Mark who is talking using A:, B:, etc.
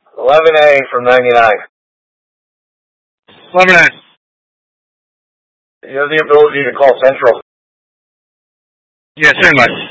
A: 11A from 99.
B: 11A.
A: You have the ability to call Central.
B: Yeah, certainly.